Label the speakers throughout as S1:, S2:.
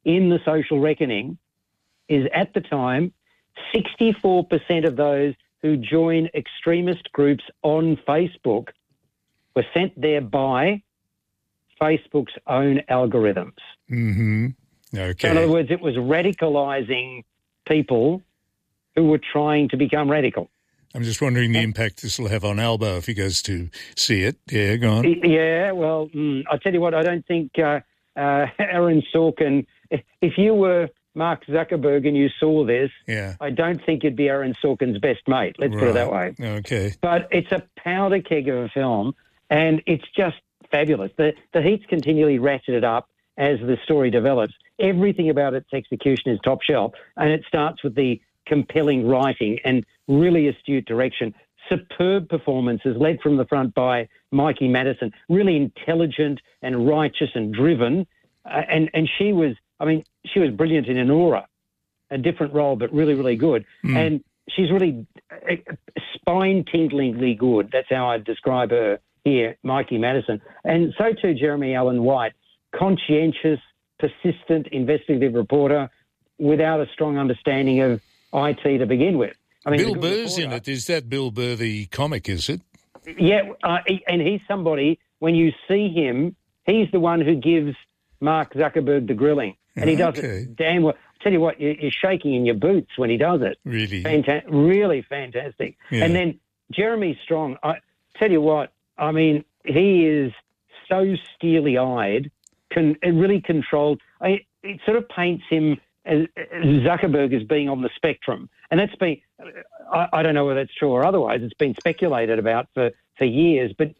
S1: in the social reckoning is, at the time, 64% of those who join extremist groups on Facebook were sent there by Facebook's own algorithms.
S2: Mm-hmm. Okay.
S1: So in other words, it was radicalising people who were trying to become radical.
S2: I'm just wondering the impact this will have on Albo if he goes to see it. Yeah, go on.
S1: Yeah, well, I'll tell you what, I don't think Aaron Sorkin, if you were Mark Zuckerberg and you saw this, I don't think you'd be Aaron Sorkin's best mate, let's put it that way.
S2: Okay.
S1: But it's a powder keg of a film, and it's just fabulous. The heat's continually ratcheted up as the story develops. Everything about its execution is top shelf, and it starts with the compelling writing and really astute direction. Superb performances led from the front by Mikey Madison, really intelligent and righteous and driven. And she was brilliant in Anora, a different role, but really, really good. And she's really spine-tinglingly good. That's how I'd describe her here, Mikey Madison. And so too Jeremy Allen White, conscientious, persistent investigative reporter without a strong understanding of IT to begin with. I mean,
S2: Bill Burr's in it. Is that Bill Burr, the comic, is it?
S1: Yeah, and he's somebody, when you see him, he's the one who gives Mark Zuckerberg the grilling. And he does it damn well. Tell you what, you're shaking in your boots when he does it.
S2: Really?
S1: Really fantastic.
S2: Yeah.
S1: And then Jeremy Strong, I tell you what, I mean, he is so steely-eyed, really controlled. It sort of paints him as Zuckerberg as being on the spectrum. And that's been, I don't know whether that's true or otherwise, it's been speculated about for years, but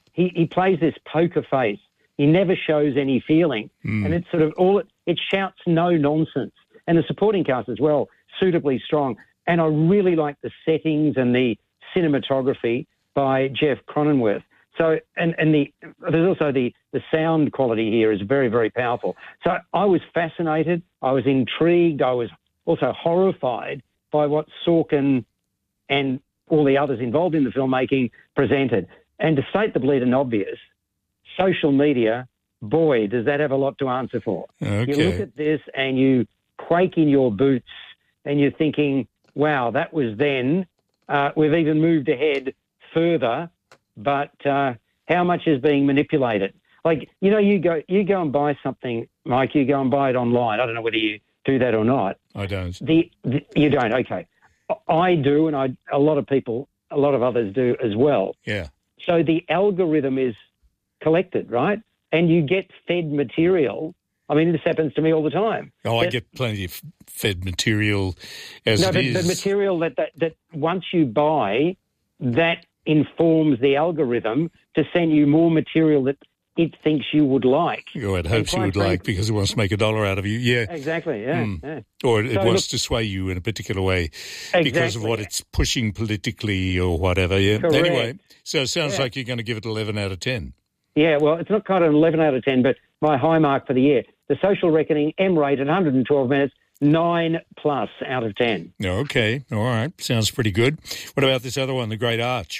S1: he plays this poker face. He never shows any feeling. And it's sort of it shouts no nonsense. And the supporting cast as well, suitably strong. And I really like the settings and the cinematography by Jeff Cronenworth. So, and there's also the sound quality here is very, very powerful. So I was fascinated. I was intrigued. I was also horrified by what Sorkin and all the others involved in the filmmaking presented. And to state the bleeding obvious, social media, boy, does that have a lot to answer for.
S2: Okay.
S1: You look at this and you quake in your boots and you're thinking, wow, that was then. We've even moved ahead further, but how much is being manipulated? Like, you know, you go and buy something, Mike, you go and buy it online. I don't know whether you do that or not.
S2: I don't.
S1: You don't, okay. I do, and a lot of others do as well.
S2: Yeah.
S1: So the algorithm is collected, right? And you get fed material. I mean, this happens to me all the time.
S2: Oh, I get plenty of fed material as it is.
S1: No, but the material that once you buy, that informs the algorithm to send you more material that it thinks you would like.
S2: Oh, it hopes you would like because it wants to make $1 out of you. Yeah.
S1: Exactly, yeah.
S2: Or it wants to sway you in a particular way because of what it's pushing politically or whatever, yeah.
S1: Correct.
S2: Anyway, so it sounds like you're going to give it 11 out of 10.
S1: Yeah, well, it's not quite an 11 out of 10, but my high mark for the year. The Social Reckoning, M-rated, 112 minutes, 9+ out of 10.
S2: Okay, all right. Sounds pretty good. What about this other one, The Great Arch?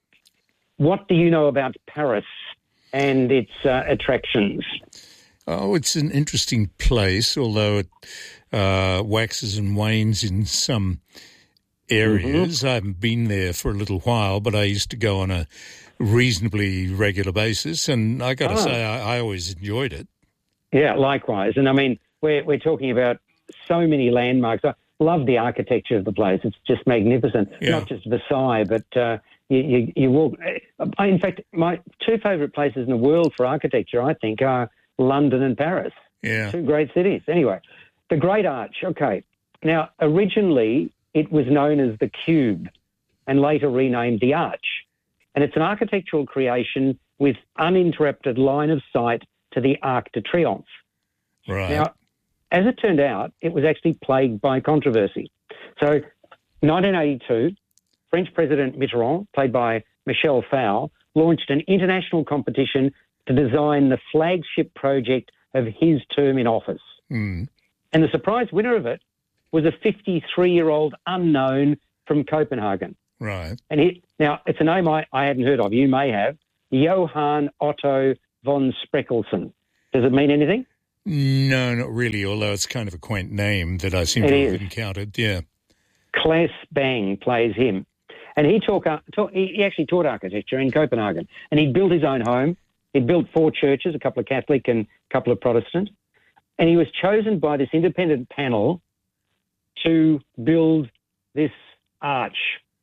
S1: What do you know about Paris and its attractions?
S2: Oh, it's an interesting place, although it waxes and wanes in some areas. Mm-hmm. I haven't been there for a little while, but I used to go on a reasonably regular basis, and I got to say I always enjoyed it.
S1: Yeah, likewise. And, I mean, we're talking about so many landmarks. I love the architecture of the place. It's just magnificent. Yeah. Not just Versailles, but you walk. In fact, my two favourite places in the world for architecture, I think, are London and Paris.
S2: Yeah.
S1: Two great cities. Anyway, the Great Arch. Okay. Now, originally it was known as the Cube and later renamed the Arch. And it's an architectural creation with uninterrupted line of sight to the Arc de Triomphe.
S2: Right.
S1: Now, as it turned out, it was actually plagued by controversy. So, 1982, French President Mitterrand, played by Michel Faure, launched an international competition to design the flagship project of his term in office.
S2: Mm.
S1: And the surprise winner of it was a 53-year-old unknown from Copenhagen.
S2: Right.
S1: And now, it's a name I hadn't heard of. You may have. Johann Otto von Spreckelsen. Does it mean anything?
S2: No. No, not really, although it's kind of a quaint name that I seem to have encountered, yeah.
S1: Claes Bang plays him. And he actually taught architecture in Copenhagen. And he built his own home. He built 4 churches, a couple of Catholic and a couple of Protestant. And he was chosen by this independent panel to build this arch.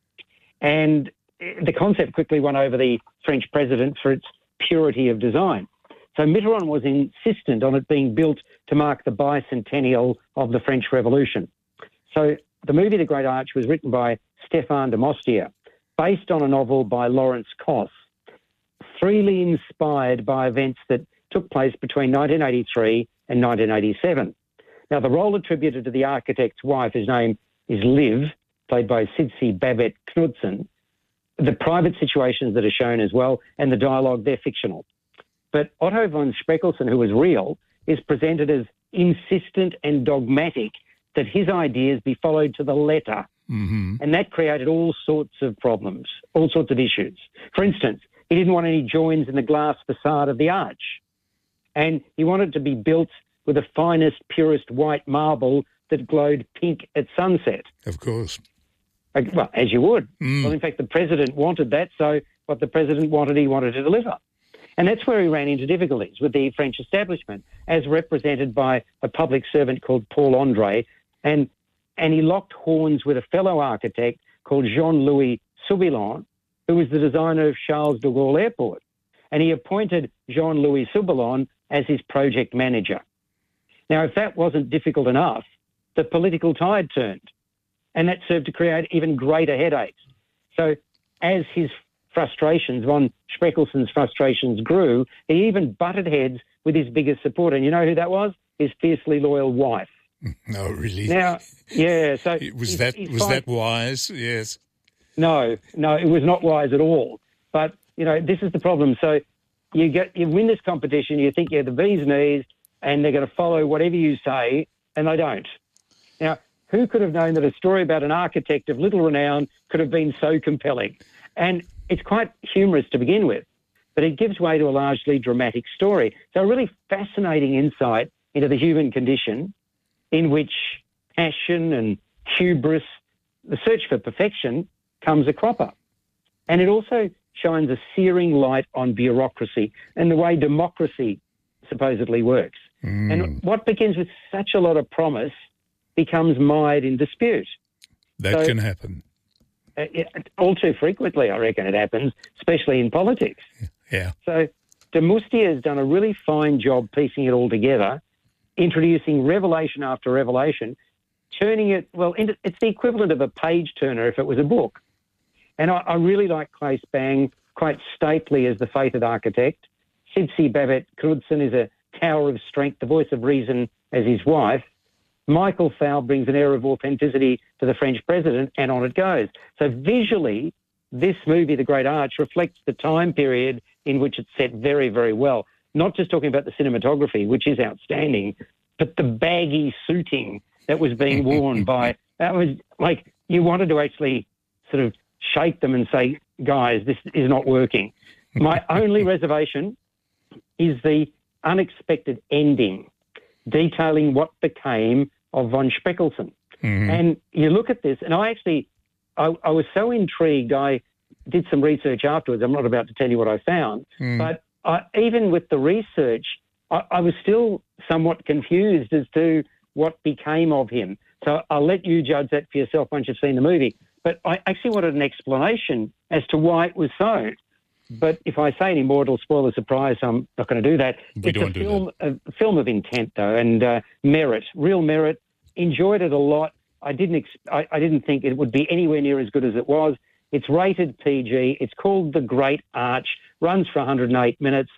S1: And the concept quickly won over the French president for its purity of design. So Mitterrand was insistent on it being built to mark the bicentennial of the French Revolution. So the movie The Great Arch was written by Stéphane de Mostier, based on a novel by Lawrence Koss, freely inspired by events that took place between 1983 and 1987. Now, the role attributed to the architect's wife, whose name is Liv, played by Sidse Babett Knudsen, the private situations that are shown as well, and the dialogue, they're fictional. But Otto von Spreckelsen, who was real, is presented as insistent and dogmatic that his ideas be followed to the letter.
S2: Mm-hmm.
S1: And that created all sorts of problems, all sorts of issues. For instance, he didn't want any joins in the glass facade of the arch. And he wanted to be built with the finest, purest white marble that glowed pink at sunset.
S2: Of course.
S1: Well, as you would.
S2: Mm.
S1: Well, in fact, the president wanted that, so what the president wanted, he wanted to deliver. And that's where he ran into difficulties with the French establishment, as represented by a public servant called Paul André, and he locked horns with a fellow architect called Jean-Louis Soubilon, who was the designer of Charles de Gaulle Airport. And he appointed Jean-Louis Soubilon as his project manager. Now, if that wasn't difficult enough, the political tide turned, and that served to create even greater headaches. So as his frustrations, von Spreckelsen's frustrations grew, he even butted heads with his biggest supporter. And you know who that was? His fiercely loyal wife.
S2: No, really?
S1: Now, yeah. So
S2: was that wise? Yes.
S1: No, it was not wise at all. But, you know, this is the problem. So you win this competition, you think you're the bee's knees, and they're going to follow whatever you say, and they don't. Now, who could have known that a story about an architect of little renown could have been so compelling? And it's quite humorous to begin with, but it gives way to a largely dramatic story. So a really fascinating insight into the human condition in which passion and hubris, the search for perfection, comes a cropper. And it also shines a searing light on bureaucracy and the way democracy supposedly works.
S2: Mm.
S1: And what begins with such a lot of promise becomes mired in dispute.
S2: That can happen.
S1: All too frequently, I reckon it happens, especially in politics.
S2: Yeah.
S1: So de Mostier has done a really fine job piecing it all together, introducing revelation after revelation, turning it, it's the equivalent of a page-turner if it was a book. And I really like Claes Bang, quite stately as the fated architect. Sidse Babett Knudsen is a tower of strength, the voice of reason as his wife. Michael Fowl brings an air of authenticity to the French president, and on it goes. So visually, this movie, The Great Arch, reflects the time period in which it's set very, very well. Not just talking about the cinematography, which is outstanding, but the baggy suiting that was being worn that was like you wanted to actually sort of shake them and say, guys, this is not working. My only reservation is the unexpected ending, detailing what became of von Spreckelsen.
S2: Mm-hmm.
S1: And you look at this, and I was so intrigued, I did some research afterwards. I'm not about to tell you what I found, but even with the research, I was still somewhat confused as to what became of him. So I'll let you judge that for yourself once you've seen the movie. But I actually wanted an explanation as to why it was so. But if I say any more, it'll spoil the surprise, so I'm not going to do that. It's a film of intent, though, and merit, real merit. Enjoyed it a lot. I didn't think it would be anywhere near as good as it was. It's rated PG. It's called The Great Arch. Runs for 108 minutes.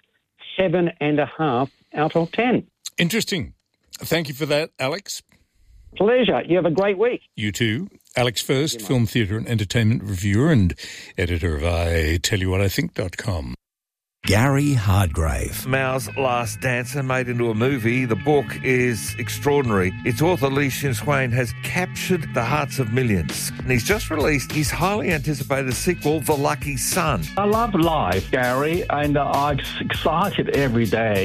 S1: 7.5 out of 10.
S2: Interesting. Thank you for that, Alex.
S1: Pleasure. You have a great week.
S2: You too. Alex First, film, theatre and entertainment reviewer and editor of ITellYouWhatIthink.com.
S3: Gary Hardgrave.
S4: Mao's Last Dancer, made into a movie. The book is extraordinary. Its author, Li Shin-Swain, has captured the hearts of millions. And he's just released his highly anticipated sequel, The Lucky Son.
S5: I love life, Gary, and I'm excited every day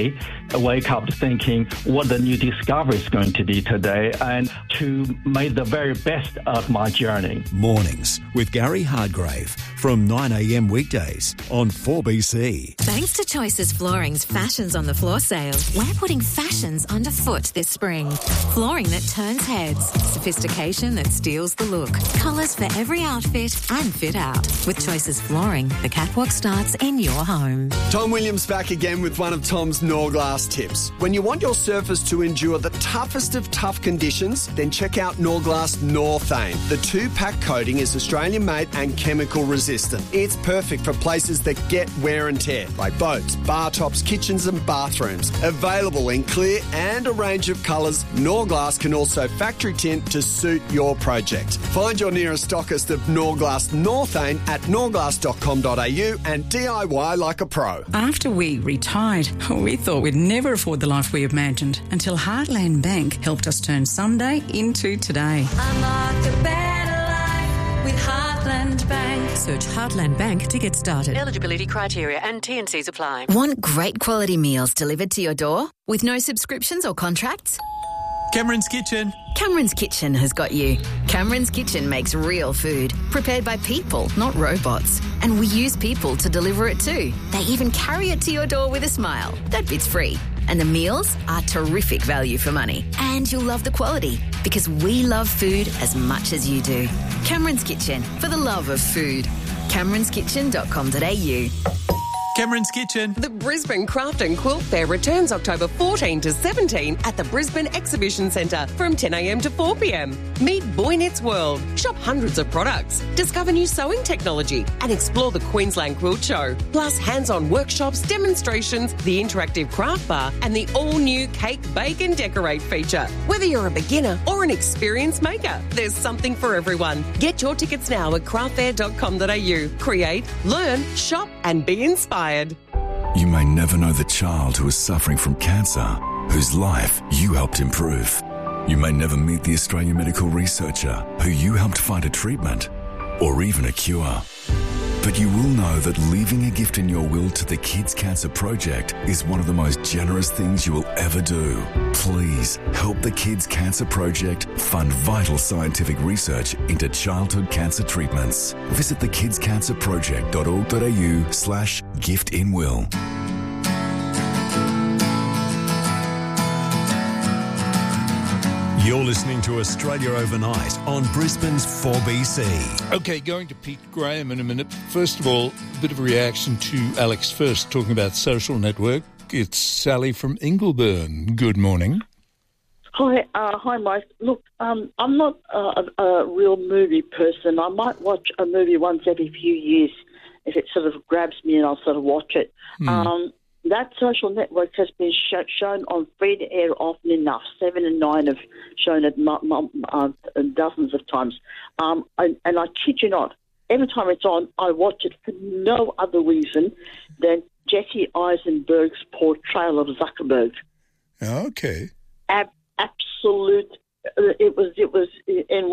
S5: wake up thinking what the new discovery is going to be today and to make the very best of my journey.
S3: Mornings with Gary Hardgrave from 9 a.m. weekdays on 4BC.
S6: Thanks to Choices Flooring's Fashions on the Floor sale, we're putting fashions underfoot this spring. Flooring that turns heads, sophistication that steals the look, colours for every outfit and fit out. With Choices Flooring, the catwalk starts in your home.
S7: Tom Williams back again with one of Tom's Norglass tips. When you want your surface to endure the toughest of tough conditions, then check out Norglass Northane. The 2-pack coating is Australian-made and chemical resistant. It's perfect for places that get wear and tear, like boats, bar tops, kitchens and bathrooms. Available in clear and a range of colours, Norglass can also factory tint to suit your project. Find your nearest stockist of Norglass Northane at norglass.com.au and DIY like a pro.
S8: After we retired, we thought we'd never afford the life we imagined until Heartland Bank helped us turn someday into today.
S9: Unlock a better life with Heartland Bank.
S6: Search Heartland Bank to get started.
S10: Eligibility criteria and T&Cs apply.
S6: Want great quality meals delivered to your door with no subscriptions or contracts?
S11: Cameron's Kitchen.
S6: Cameron's Kitchen has got you. Cameron's Kitchen makes real food, prepared by people, not robots. And we use people to deliver it too. They even carry it to your door with a smile. That bit's free. And the meals are terrific value for money. And you'll love the quality, because we love food as much as you do. Cameron's Kitchen, for the love of food. CameronsKitchen.com.au.
S11: Cameron's Kitchen.
S10: The Brisbane Craft and Quilt Fair returns October 14 to 17 at the Brisbane Exhibition Centre from 10 a.m. to 4 p.m. Meet Boy Knits World, shop hundreds of products, discover new sewing technology and explore the Queensland Quilt Show. Plus hands-on workshops, demonstrations, the interactive craft bar and the all-new Cake, Bake and Decorate feature. Whether you're a beginner or an experienced maker, there's something for everyone. Get your tickets now at craftfair.com.au. Create, learn, shop and be inspired.
S12: You may never know the child who is suffering from cancer, whose life you helped improve. You may never meet the Australian medical researcher who you helped find a treatment or even a cure. But you will know that leaving a gift in your will to the Kids Cancer Project is one of the most generous things you will ever do. Please help the Kids Cancer Project fund vital scientific research into childhood cancer treatments. Visit thekidscancerproject.org.au/giftinwill.
S3: You're listening to Australia Overnight on Brisbane's 4BC.
S2: Okay, going to Pete Graham in a minute. First of all, a bit of a reaction to Alex first, talking about social network. It's Sally from Ingleburn. Good morning.
S13: Hi, Mike. Look, I'm not a real movie person. I might watch a movie once every few years if it sort of grabs me and I'll sort of watch it. That social network has been shown on free to air often enough. 7 and 9 have shown it dozens of times. And I kid you not, every time it's on, I watch it for no other reason than Jesse Eisenberg's portrayal of Zuckerberg.
S2: Okay.
S13: Absolute. It was in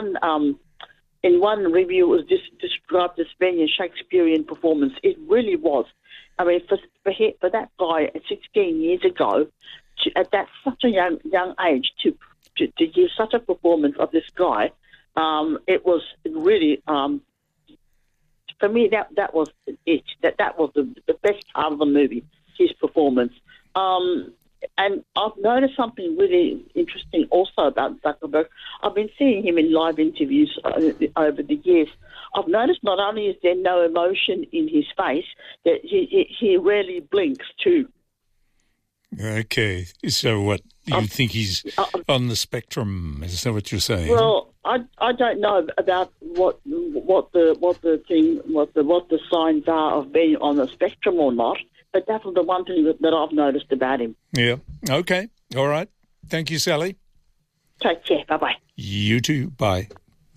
S13: one review. It was described as being a Shakespearean performance. It really was. I mean, for that guy 16 years ago, at that such a young age, to give such a performance of this guy, it was really for me that was it. That was the best part of the movie, his performance. And I've noticed something really interesting also about Zuckerberg. I've been seeing him in live interviews over the years. I've noticed not only is there no emotion in his face, that he rarely blinks too.
S2: Okay, so what, you think he's on the spectrum? Is that what you're saying?
S13: Well, I don't know about what the signs are of being on the spectrum or not, but that was the one thing that I've noticed about him.
S2: Yeah. Okay. All right. Thank you, Sally.
S13: Take care. Bye-bye.
S2: You too. Bye.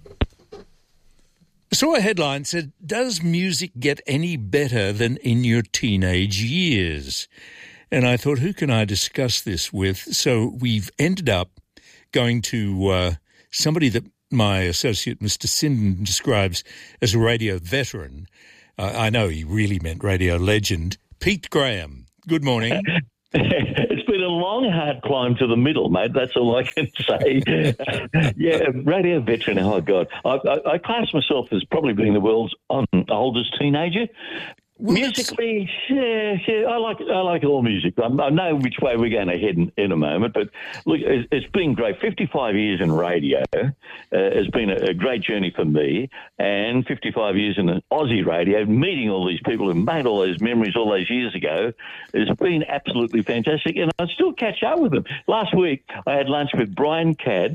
S2: I saw a headline said, "Does music get any better than in your teenage years?" And I thought, who can I discuss this with? So we've ended up going to somebody that my associate, Mr. Sinden, describes as a radio veteran. I know he really meant radio legend. Pete Graham. Good morning.
S14: It's been a long, hard climb to the middle, mate. That's all I can say. Yeah, radio veteran. Oh, God. I class myself as probably being the world's oldest teenager.
S2: Well,
S14: musically, yeah, I like all music. I know which way we're going to head in a moment, but look, it's been great. 55 years in radio has been a great journey for me, and 55 years in Aussie radio, meeting all these people who made all those memories all those years ago, has been absolutely fantastic, and I still catch up with them. Last week, I had lunch with Brian Cadd,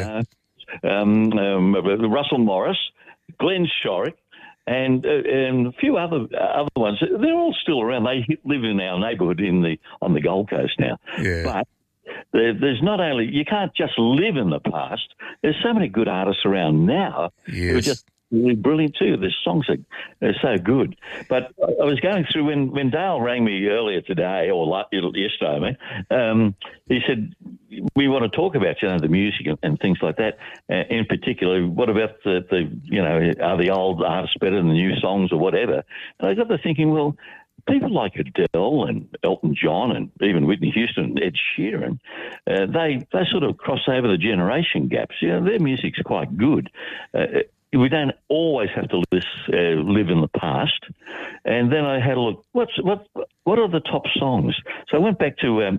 S14: Russell Morris, Glenn Shorrock, and a few other ones. They're all still around. They live in our neighbourhood on the Gold Coast now.
S2: Yeah.
S14: But there's not only, you can't just live in the past. There's so many good artists around now who are just really brilliant too. The songs are so good. But I was going through when Dale rang me earlier today, or yesterday, he said, we want to talk about, the music and things like that. In particular, what about the are the old artists better than the new songs or whatever? And I got to thinking, well, people like Adele and Elton John and even Whitney Houston and Ed Sheeran, they sort of cross over the generation gaps. Their music's quite good. We don't always have to live in the past. And then I had a look, what are the top songs? So I went back to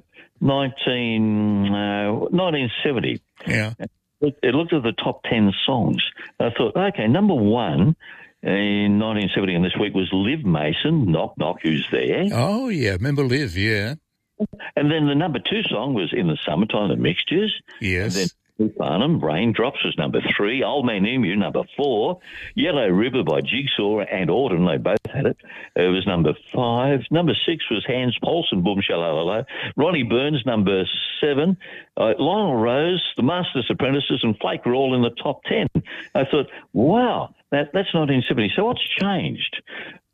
S14: 1970.
S2: Yeah.
S14: It looked at the top 10 songs. I thought, okay, number one in 1970 and this week was Liv Mason, Knock Knock, Who's There?
S2: Oh, yeah, remember Liv, yeah.
S14: And then the number two song was In the Summertime, The Mixtures.
S2: Yes.
S14: And then Farnham, Raindrops was number 3. Old Man Emu, number 4. Yellow River by Jigsaw and Auden, they both had it. It was number 5. Number 6 was Hans Paulson, Boom Shalalala. Ronnie Burns, number 7. Lionel Rose, The Master's Apprentices and Flake were all in the top 10. I thought, wow, that's 1970. So what's changed?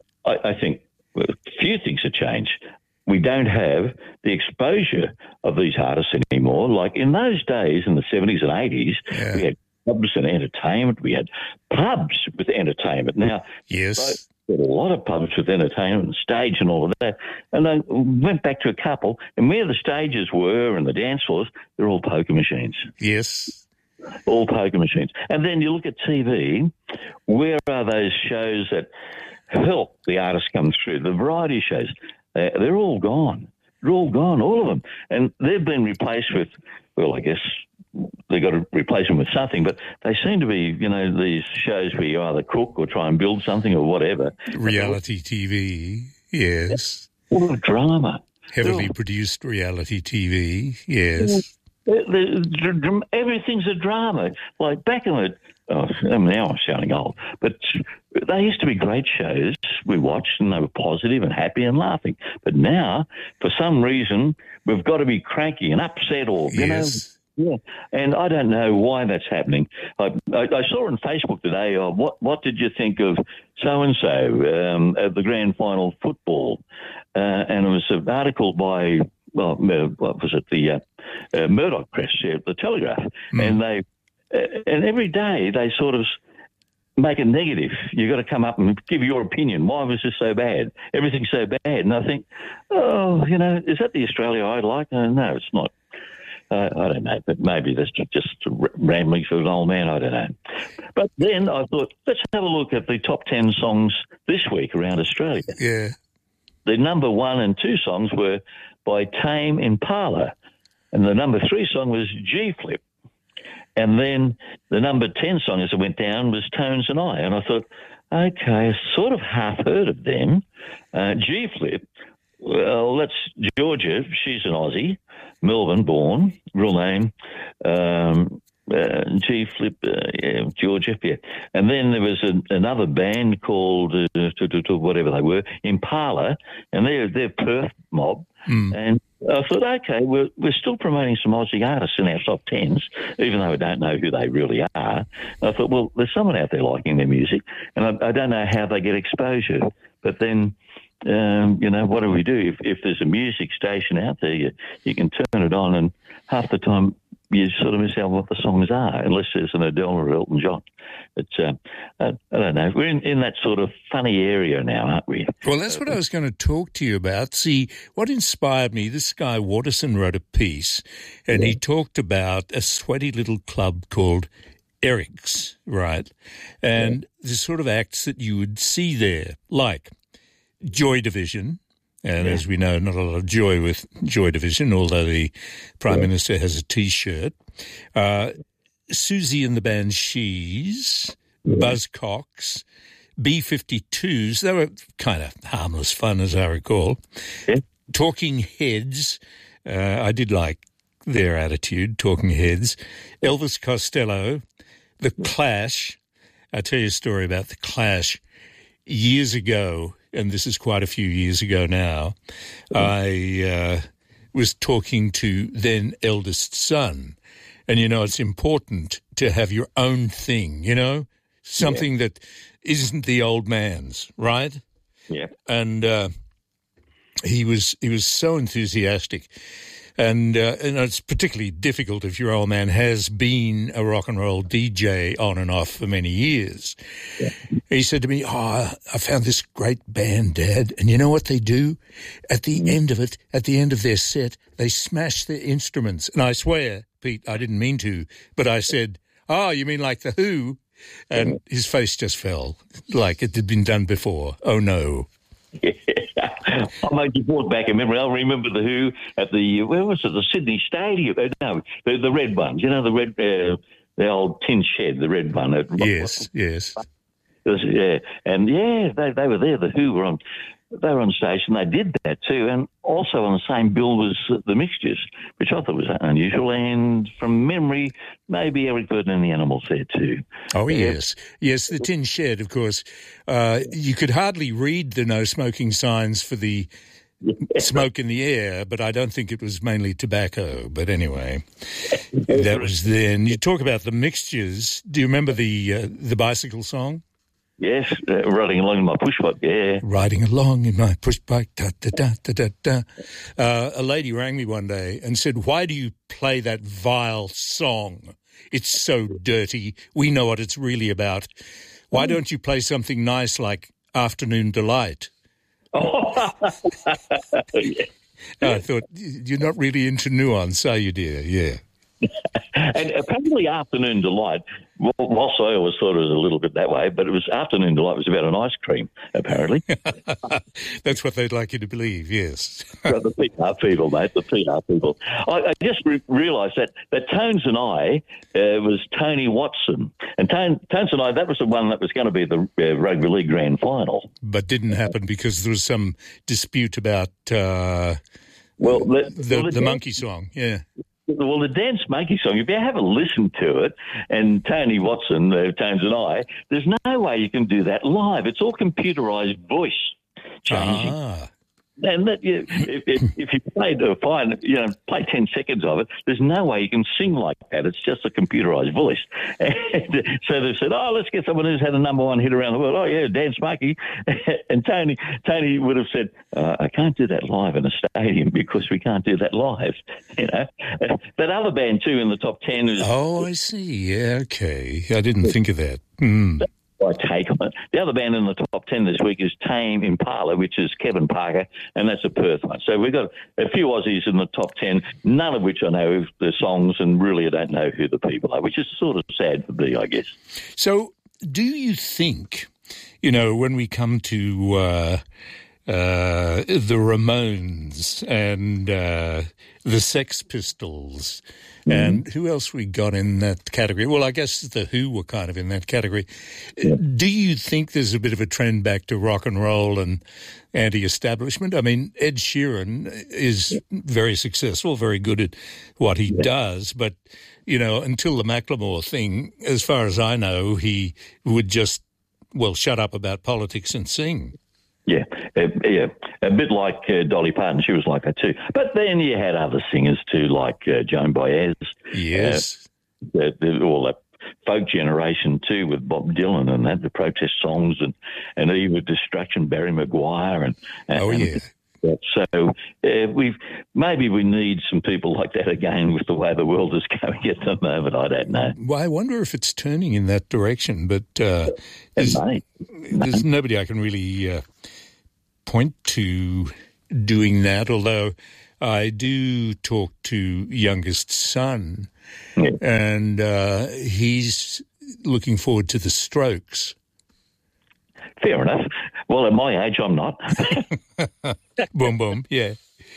S14: I think a few things have changed. We don't have the exposure of these artists anymore. Like in those days, in the 70s and 80s, we had pubs and entertainment. We had pubs with entertainment. Now,
S2: yes,
S14: there were a lot of pubs with entertainment and stage and all of that. And I went back to a couple, and where the stages were and the dance floors, they're all poker machines.
S2: Yes.
S14: All poker machines. And then you look at TV, where are those shows that help the artists come through, the variety shows? They're all gone. They're all gone, all of them. And they've been replaced with, well, I guess they've got to replace them with something, but they seem to be, these shows where you either cook or try and build something or whatever.
S2: Reality TV, yes.
S14: All the drama.
S2: Heavily produced reality TV, yes.
S14: Everything's a drama. Like back in the... now I'm sounding old, but they used to be great shows we watched and they were positive and happy and laughing. But now, for some reason, we've got to be cranky and upset or, Yeah, and I don't know why that's happening. I saw on Facebook today, what did you think of so-and-so at the grand final football? And it was an article by, what was it, the Murdoch Press, the Telegraph, and they... And every day they sort of make it negative. You've got to come up and give your opinion. Why was this so bad? Everything's so bad. And I think, is that the Australia I like? No, it's not. I don't know, but maybe that's just rambling for an old man. I don't know. But then I thought, let's have a look at the top 10 songs this week around Australia.
S2: Yeah.
S14: The number 1 and 2 songs were by Tame Impala. And the number 3 song was G-Flip. And then the number 10 song as it went down was Tones and I. And I thought, okay, I sort of half heard of them. G-Flip, well, that's Georgia. She's an Aussie, Melbourne born, real name. G-Flip, Georgia, yeah. And then there was another band called, whatever they were, Impala, and they're Perth mob. And I thought, okay, we're still promoting some Aussie artists in our top 10s, even though I don't know who they really are. I thought, well, there's someone out there liking their music, and I don't know how they get exposure. But then, what do we do? If there's a music station out there, you can turn it on, and half the time you sort of miss out what the songs are, unless there's an Adele or Elton John. But I don't know. We're in that sort of funny area now, aren't we?
S2: Well, that's what I was going to talk to you about. See, what inspired me, this guy Waterson wrote a piece, and he talked about a sweaty little club called Eric's, right? And the sort of acts that you would see there, like Joy Division. And as we know, not a lot of joy with Joy Division, although the Prime Minister has a T-shirt. Susie and the Banshees, Buzzcocks, B-52s. They were kind of harmless fun, as I recall. Talking Heads. I did like their attitude, Talking Heads. Elvis Costello, The Clash. I'll tell you a story about The Clash. Years ago, and this is quite a few years ago now, I was talking to then eldest son. And, it's important to have your own thing, something that isn't the old man's, right?
S14: Yeah.
S2: And he was so enthusiastic. And it's particularly difficult if your old man has been a rock and roll DJ on and off for many years. Yeah. He said to me, I found this great band, Dad, and you know what they do? At the end of it, at the end of their set, they smash their instruments. And I swear, Pete, I didn't mean to, but I said, you mean like The Who? And his face just fell, like it had been done before. Oh, no.
S14: I made you brought back a memory. I remember The Who at where was it? The Sydney Stadium. No, the red ones. The red, the old tin shed, the red one.
S2: Yes.
S14: Yeah, and they were there. The Who were on. They were on stage, and they did that too, and also on the same bill was the Mixtures, which I thought was unusual. And from memory, maybe Eric Burden and the Animals there too.
S2: Oh, yes. Yes, the Tin Shed, of course. You could hardly read the no smoking signs for the smoke in the air, but I don't think it was mainly tobacco. But anyway, that was then. You talk about the Mixtures. Do you remember the bicycle song?
S14: Yes, riding along in my push bike, yeah.
S2: Riding along in my push bike, da-da-da-da-da-da. A lady rang me one day and said, why do you play that vile song? It's so dirty. We know what it's really about. Why don't you play something nice like Afternoon Delight? I thought, you're not really into nuance, are you, dear? Yeah.
S14: And apparently Afternoon Delight, whilst I always thought it was a little bit that way, but it was Afternoon Delight was about an ice cream, apparently.
S2: That's what they'd like you to believe, yes.
S14: Well, the PR people, mate, the PR people. I just realised that Tones and I was Tony Watson. And Tones and I, that was the one that was going to be the Rugby League Grand Final.
S2: But didn't happen because there was some dispute about the monkey song, yeah.
S14: Well, the Dance Monkey song, if you have a listen to it, and Tony Watson, Tones and I, there's no way you can do that live. It's all computerised voice changing. And that, if you play 10 seconds of it, there's no way you can sing like that. It's just a computerised voice. And so they said, let's get someone who's had a number one hit around the world. Oh, yeah, Dance Monkey. And Tony would have said, I can't do that live in a stadium because we can't do that live. That other band, too, in the top 10 is...
S2: Oh, I see. Yeah, okay. I didn't think of that.
S14: My take on it. The other band in the top 10 this week is Tame Impala, which is Kevin Parker, and that's a Perth one. So we've got a few Aussies in the top 10, none of which I know the songs, and really I don't know who the people are, which is sort of sad for me, I guess.
S2: So do you think, when we come to the Ramones and the Sex Pistols, and who else we got in that category? Well, I guess the Who were kind of in that category. Yeah. Do you think there's a bit of a trend back to rock and roll and anti-establishment? I mean, Ed Sheeran is very successful, very good at what he does, but, until the Macklemore thing, as far as I know, he would just, shut up about politics and sing.
S14: Yeah, a bit like Dolly Parton. She was like that too. But then you had other singers too, like Joan Baez.
S2: Yes.
S14: All that folk generation too, with Bob Dylan and that, the protest songs, and Eve of Destruction, Barry Maguire. that. So we need some people like that again with the way the world is going at the moment. I don't know.
S2: Well, I wonder if it's turning in that direction, but there's nobody I can really point to doing that, although I do talk to youngest son, and he's looking forward to the Strokes.
S14: Fair enough. Well, at my age, I'm not.
S2: Boom, boom, yeah.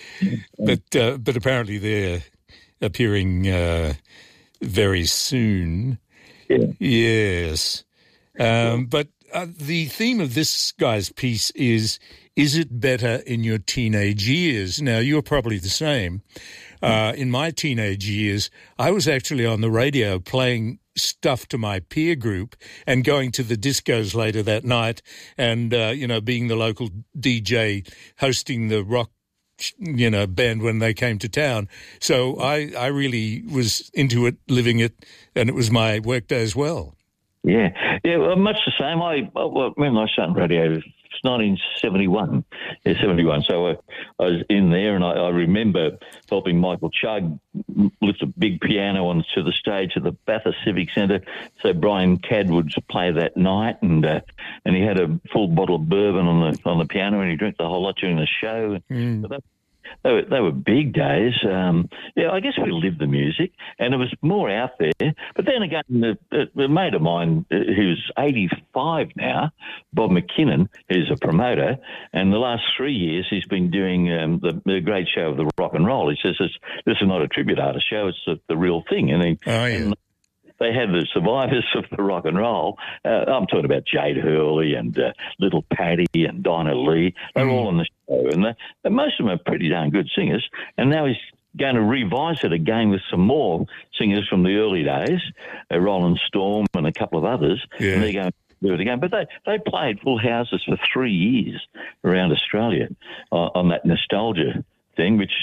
S2: But apparently they're appearing very soon.
S14: Yeah.
S2: Yes. But the theme of this guy's piece is it better in your teenage years? Now, you're probably the same. In my teenage years, I was actually on the radio playing stuff to my peer group and going to the discos later that night and, being the local DJ hosting the rock, band when they came to town. So I really was into it, living it, and it was my work day as well.
S14: Yeah, well, much the same. When I started radio, it's 1971. Yeah, 71. So I was in there, and I remember helping Michael Chugg lift a big piano onto the stage at the Bathurst Civic Centre. So Brian Cadd would play that night, and he had a full bottle of bourbon on the piano, and he drank the whole lot during the show. They were big days. I guess we lived the music, and it was more out there. But then again, a mate of mine, who's 85 now, Bob McKinnon, who's a promoter, and the last 3 years he's been doing the great show of the rock and roll. He says this is not a tribute artist show; it's the real thing. And they had the survivors of the rock and roll. I'm talking about Jade Hurley and Little Paddy and Dinah Lee. They're all on the show, and most of them are pretty darn good singers. And now he's going to revise it again with some more singers from the early days, Roland Storm and a couple of others.
S2: Yeah.
S14: And they're going to do it again. But they played full houses for 3 years around Australia on that nostalgia thing, which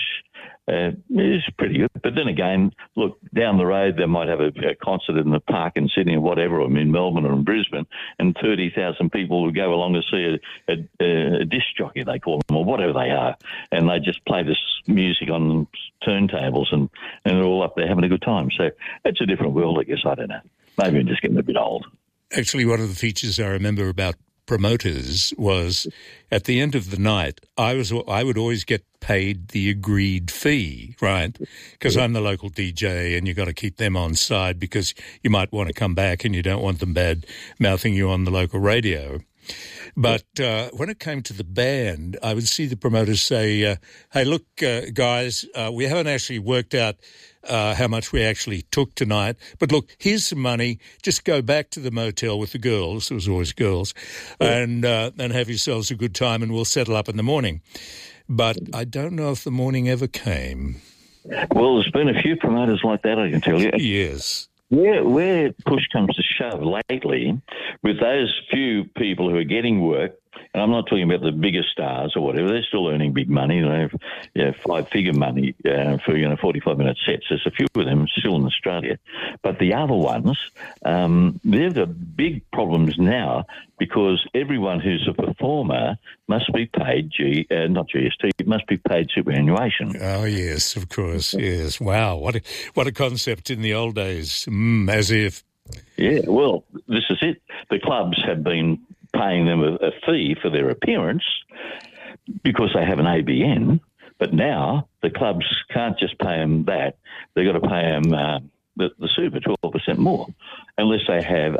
S14: is pretty good. But then again, look, down the road they might have a concert in the park in Sydney or whatever, or in Melbourne or in Brisbane, and 30,000 people will go along to see a disc jockey, they call them, or whatever they are, and they just play this music on turntables, and they're all up there having a good time. So it's a different world, I guess. I don't know. Maybe I'm just getting a bit old.
S2: Actually, one of the features I remember about promoters was at the end of the night, I would always get paid the agreed fee, right? Because I'm the local DJ, and you've got to keep them on side because you might want to come back and you don't want them bad mouthing you on the local radio. But when it came to the band, I would see the promoters say, hey, look, guys, we haven't actually worked out how much we actually took tonight. But look, here's some money. Just go back to the motel with the girls. It was always girls. And have yourselves a good time, and we'll settle up in the morning. But I don't know if the morning ever came.
S14: Well, there's been a few promoters like that, I can tell you.
S2: Yes.
S14: Where push comes to shove lately, with those few people who are getting work, and I'm not talking about the bigger stars or whatever, they're still earning big money. They have five-figure money for 45-minute sets. There's a few of them still in Australia. But the other ones, they're the big problems now because everyone who's a performer must be paid not GST, must be paid superannuation.
S2: Oh, yes, of course, yes. Wow, what a concept in the old days, as if.
S14: Yeah, well, this is it. The clubs have been paying them a fee for their appearance because they have an ABN, but now the clubs can't just pay them that. They've got to pay them the super 12% more unless they have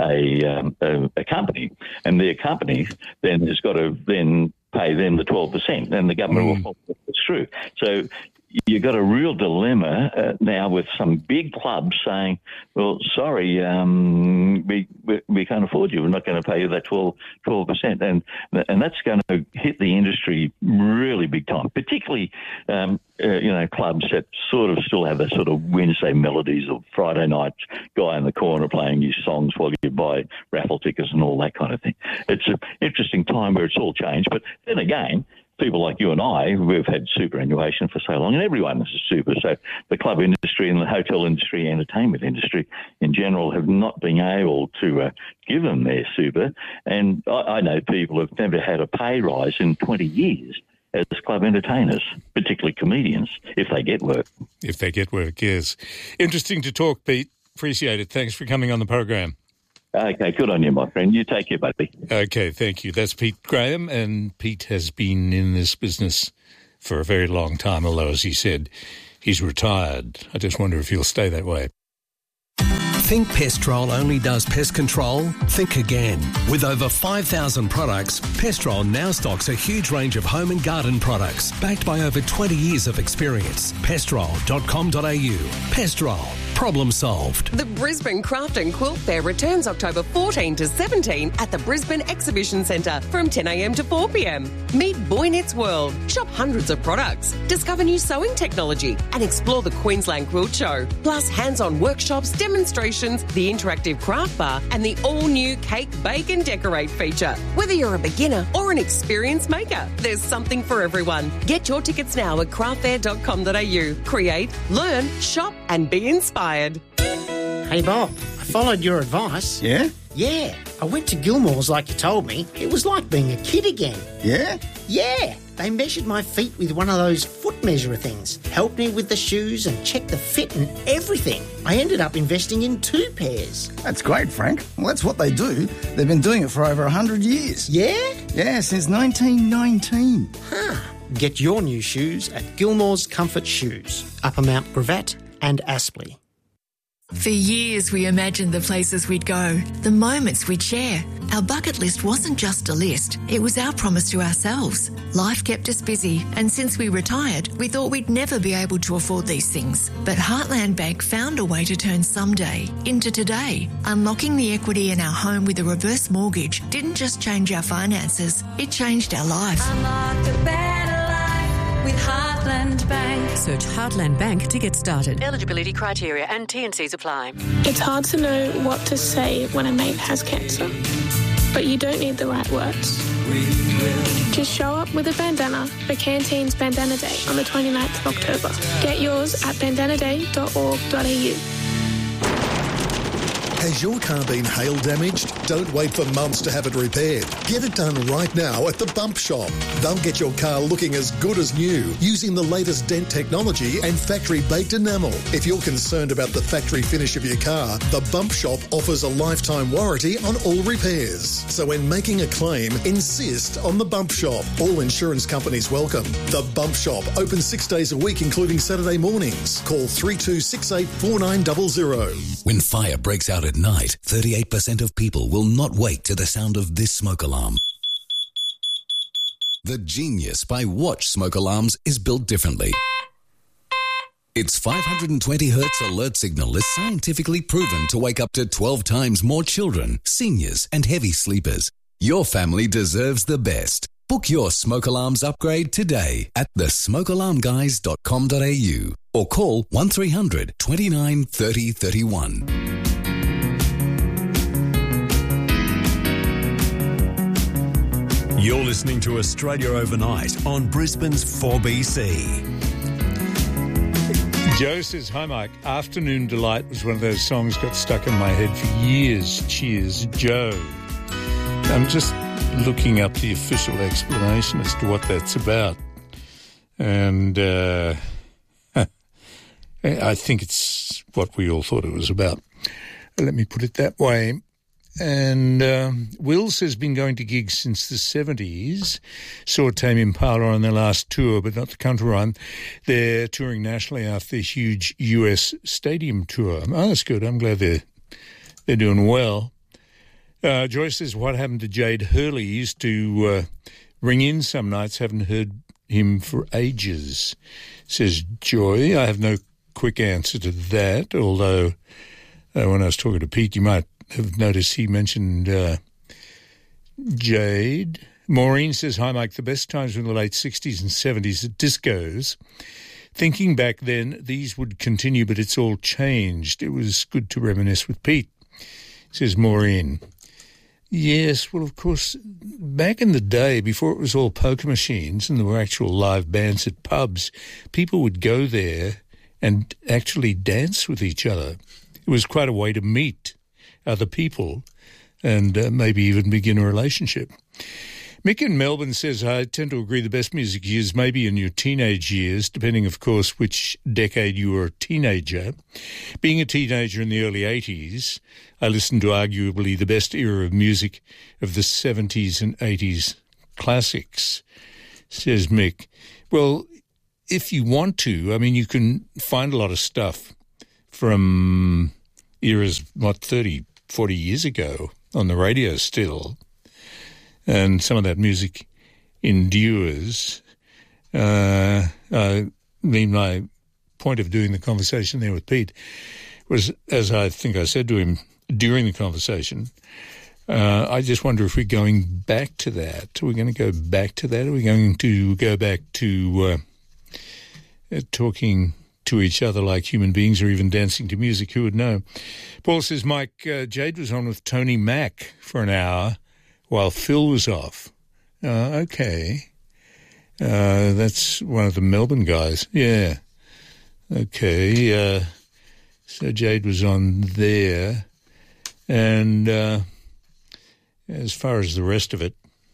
S14: a company, and their company then has got to then pay them the 12%, and the government will follow it through. So you've got a real dilemma now with some big clubs saying, well, sorry, we can't afford you. We're not going to pay you that 12%. And that's going to hit the industry really big time, particularly, clubs that sort of still have that sort of Wednesday melodies or Friday night guy in the corner playing his songs while you buy raffle tickets and all that kind of thing. It's an interesting time where it's all changed. But then again, people like you and I, we've had superannuation for so long, and everyone is a super. So the club industry and the hotel industry, entertainment industry in general have not been able to give them their super. And I know people who've never had a pay rise in 20 years as club entertainers, particularly comedians, if they get work.
S2: If they get work, yes. Interesting to talk, Pete. Appreciate it. Thanks for coming on the program.
S14: Okay, good on you, my friend. You take care, buddy.
S2: Okay, thank you. That's Pete Graham, and Pete has been in this business for a very long time, although, as he said, he's retired. I just wonder if he'll stay that way.
S15: Think Pestrol only does pest control? Think again. With over 5,000 products, Pestrol now stocks a huge range of home and garden products, backed by over 20 years of experience. Pestrol.com.au. Pestrol. Problem solved.
S10: The Brisbane Craft and Quilt Fair returns October 14 to 17 at the Brisbane Exhibition Centre from 10 a.m. to 4 p.m. Meet Boy Knits World, shop hundreds of products, discover new sewing technology and explore the Queensland Quilt Show. Plus hands-on workshops, demonstrations, the interactive craft bar and the all-new Cake, Bake and Decorate feature. Whether you're a beginner or an experienced maker, there's something for everyone. Get your tickets now at craftfair.com.au. Create, learn, shop and be inspired.
S16: Hey Bob, I followed your advice.
S17: Yeah?
S16: Yeah, I went to Gilmore's like you told me. It was like being a kid again.
S17: Yeah?
S16: Yeah, they measured my feet with one of those foot measurer things, helped me with the shoes and checked the fit and everything. I ended up investing in 2 pairs.
S17: That's great, Frank. Well, that's what they do. They've been doing it for over 100 years.
S16: Yeah?
S17: Yeah, since 1919.
S16: Huh. Get your new shoes at Gilmore's Comfort Shoes, Upper Mount Gravatt and Aspley.
S18: For years, we imagined the places we'd go, the moments we'd share. Our bucket list wasn't just a list, it was our promise to ourselves. Life kept us busy, and since we retired, we thought we'd never be able to afford these things. But Heartland Bank found a way to turn someday into today. Unlocking the equity in our home with a reverse mortgage didn't just change our finances, it changed our life.
S9: Unlock a better life with Heartland Bank.
S19: Search Heartland Bank to get started.
S20: Eligibility criteria and T&Cs apply.
S21: It's hard to know what to say when a mate has cancer, but you don't need the right words. Just show up with a bandana for Canteen's Bandana Day on the 29th of October. Get yours at bandanaday.org.au.
S22: Has your car been hail damaged? Don't wait for months to have it repaired. Get it done right now at the Bump Shop. They'll get your car looking as good as new using the latest dent technology and factory-baked enamel. If you're concerned about the factory finish of your car, the Bump Shop offers a lifetime warranty on all repairs. So when making a claim, insist on the Bump Shop. All insurance companies welcome. The Bump Shop, open 6 days a week, including Saturday mornings. Call 3268 4900.
S3: When fire breaks out at night, 38% of people will not wake to the sound of this smoke alarm. The genius by Watch smoke alarms is built differently. Its 520 Hz alert signal is scientifically proven to wake up to 12 times more children, seniors and heavy sleepers. Your family deserves the best. Book your smoke alarms upgrade today at thesmokealarmguys.com.au or call 1300 29 30 31. You're listening to Australia Overnight on Brisbane's 4BC.
S2: Joe says, hi Mike, Afternoon Delight was one of those songs got stuck in my head for years. Cheers, Joe. I'm just looking up the official explanation as to what that's about. And I think it's what we all thought it was about. Let me put it that way. And Will says, been going to gigs since the 70s. Saw Tame Impala on their last tour, but not the country run. They're touring nationally after their huge US stadium tour. Oh, that's good. I'm glad they're doing well. Joyce says, what happened to Jade Hurley? He used to ring in some nights. Haven't heard him for ages, says Joy. I have no quick answer to that, although when I was talking to Pete, you might have noticed he mentioned Jade. Maureen says, hi, Mike, the best times were in the late 60s and 70s at discos. Thinking back then, these would continue, but it's all changed. It was good to reminisce with Pete, says Maureen. Yes, well, of course, back in the day, before it was all poker machines and there were actual live bands at pubs, people would go there and actually dance with each other. It was quite a way to meet other people and maybe even begin a relationship. Mick in Melbourne says, I tend to agree the best music is maybe in your teenage years, depending, of course, which decade you were a teenager. Being a teenager in the early 80s, I listened to arguably the best era of music of the 70s and 80s classics, says Mick. Well, if you want to, I mean, you can find a lot of stuff from eras, 30, 40 years ago on the radio still. And some of that music endures. I mean, my point of doing the conversation there with Pete was, as I think I said to him during the conversation, I just wonder if we're going back to that. Are we going to go back to that? Are we going to go back to talking to each other like human beings, or even dancing to music? Who would know? Paul says, Mike, Jade was on with Tony Mack for an hour while Phil was off. Okay. That's one of the Melbourne guys. Yeah. Okay. So Jade was on there. And as far as the rest of it,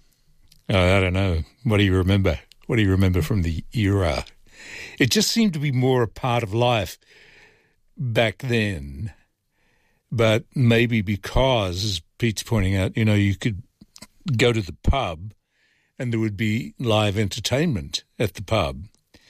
S2: I don't know. What do you remember? What do you remember from the era? It just seemed to be more a part of life back then. But maybe because, as Pete's pointing out, you could go to the pub and there would be live entertainment at the pub.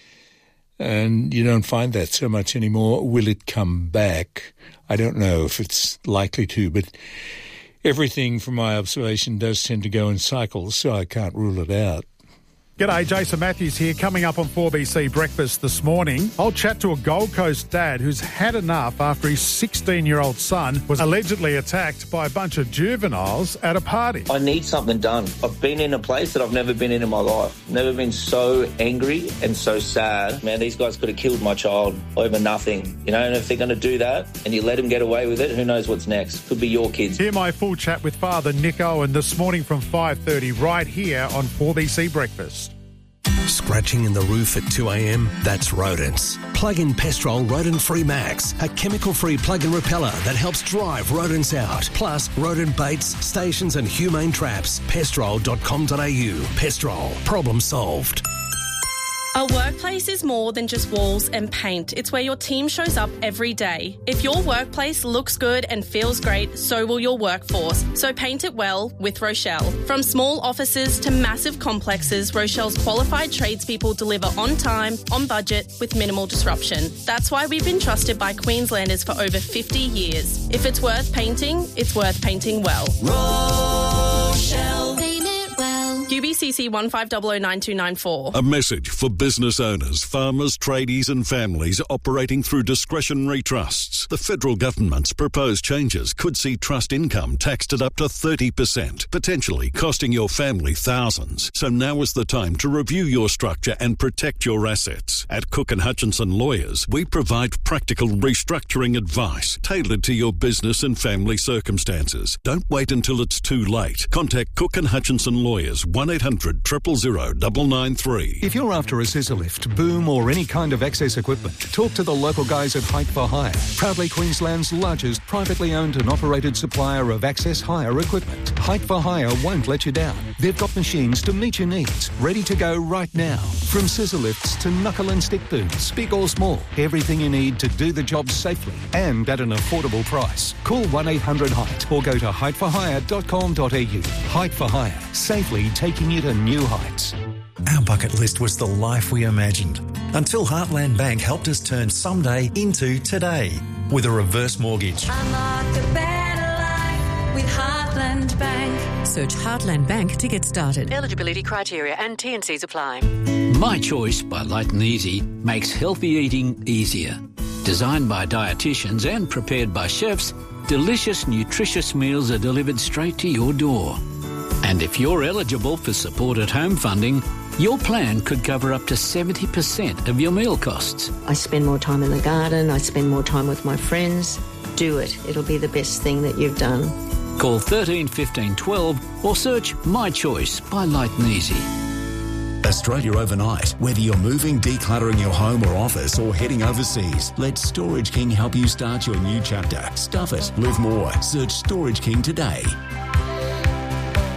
S2: And you don't find that so much anymore. Will it come back? I don't know if it's likely to, but everything from my observation does tend to go in cycles, so I can't rule it out.
S1: G'day, Jason Matthews here. Coming up on 4BC Breakfast this morning, I'll chat to a Gold Coast dad who's had enough after his 16-year-old son was allegedly attacked by a bunch of juveniles at a party.
S4: I need something done. I've been in a place that I've never been in my life. Never been so angry and so sad. Man, these guys could have killed my child over nothing. And if they're going to do that and you let them get away with it, who knows what's next? Could be your kids.
S1: Hear my full chat with Father Nick Owen this morning from 5:30 right here on 4BC Breakfast.
S15: Scratching in the roof at 2 a.m? That's rodents. Plug in Pestrol Rodent-Free Max, a chemical-free plug-in repeller that helps drive rodents out. Plus, rodent baits, stations and humane traps. Pestrol.com.au. Pestrol. Problem solved.
S23: A workplace is more than just walls and paint. It's where your team shows up every day. If your workplace looks good and feels great, so will your workforce. So paint it well with Rochelle. From small offices to massive complexes, Rochelle's qualified tradespeople deliver on time, on budget, with minimal disruption. That's why we've been trusted by Queenslanders for over 50 years. If it's worth painting, it's worth painting well. Rochelle. Paint it well. UBCC 15009294.
S24: A message for business owners, farmers, tradies and families operating through discretionary trusts. The federal government's proposed changes could see trust income taxed at up to 30%, potentially costing your family thousands. So now is the time to review your structure and protect your assets. At Cook & Hutchinson Lawyers, we provide practical restructuring advice tailored to your business and family circumstances. Don't wait until it's too late. Contact Cook & Hutchinson Lawyers, 1800 000 993.
S25: If you're after a scissor lift, boom or any kind of access equipment, talk to the local guys at Height for Hire, proudly Queensland's largest privately owned and operated supplier of access hire equipment. Height for Hire won't let you down. They've got machines to meet your needs, ready to go right now. From scissor lifts to knuckle and stick booms, big or small, everything you need to do the job safely and at an affordable price. Call 1-800-HEIGHT or go to heightforhire.com.au. Height for Hire, safely taking you to new heights.
S26: Our bucket list was the life we imagined until Heartland Bank helped us turn someday into today with a reverse mortgage.
S9: Unlock a better life with Heartland Bank.
S19: Search Heartland Bank to get started.
S20: Eligibility criteria and T&Cs apply.
S27: My Choice by Light and Easy makes healthy eating easier. Designed by dietitians and prepared by chefs, delicious, nutritious meals are delivered straight to your door. And if you're eligible for support at home funding, your plan could cover up to 70% of your meal costs.
S28: I spend more time in the garden, I spend more time with my friends. Do it. It'll be the best thing that you've done.
S27: Call 13 15 12 or search My Choice by Light and Easy.
S26: Australia overnight. Whether you're moving, decluttering your home or office, or heading overseas, let Storage King help you start your new chapter. Stuff it. Live more. Search Storage King today.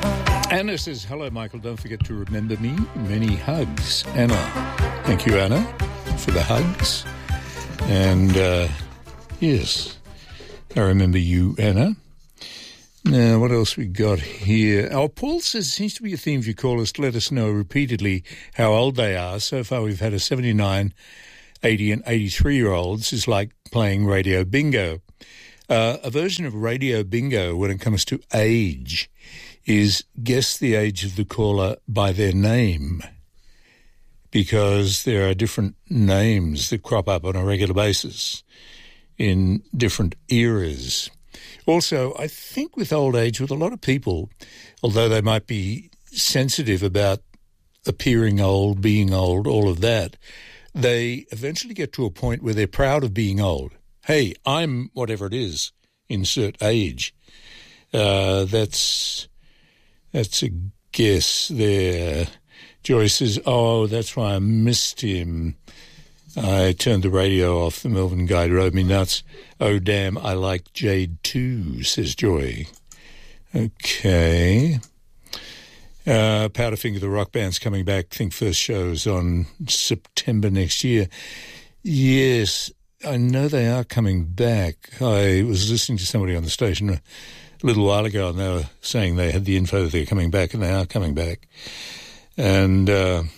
S2: Anna says, hello, Michael. Don't forget to remember me. Many hugs. Anna. Thank you, Anna, for the hugs. And, yes, I remember you, Anna. Now, what else we got here? Oh, Paul says, it seems to be a theme for your callers to let us know repeatedly how old they are. So far, we've had a 79, 80 and 83-year-olds. It's like playing radio bingo. A version of radio bingo when it comes to age is guess the age of the caller by their name, because there are different names that crop up on a regular basis in different eras. Also, I think with old age, with a lot of people, although they might be sensitive about appearing old, being old, all of that, they eventually get to a point where they're proud of being old. Hey, I'm whatever it is, insert age. That's a guess there. Joyce says, oh, that's why I missed him. I turned the radio off. The Melbourne guy drove me nuts. Oh, damn, I like Jade too, says Joy. Okay. Powderfinger, the rock band's coming back. I think first show's on September next year. Yes, I know they are coming back. I was listening to somebody on the station a little while ago, and they were saying they had the info that they're coming back, and they are coming back. And,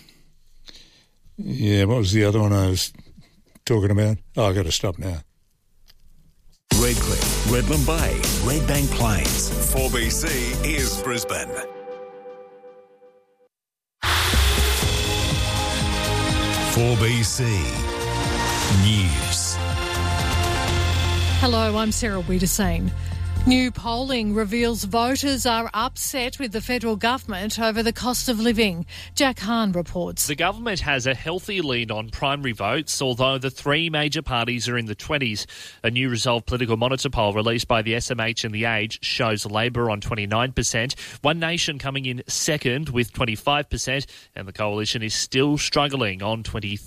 S2: yeah, what was the other one I was talking about? Oh, I've got to stop now.
S5: Redcliffe, Redland Bay, Redbank Plains. 4BC is Brisbane. News.
S6: Hello, I'm Sarah Wiedersane. New polling reveals voters are upset with the federal government over the cost of living. Jack Hahn reports.
S7: The government has a healthy lead on primary votes, although the three major parties are in the 20s. A new Resolve Political Monitor poll released by the SMH and The Age shows Labor on 29%, One Nation coming in second with 25%, and the Coalition is still struggling on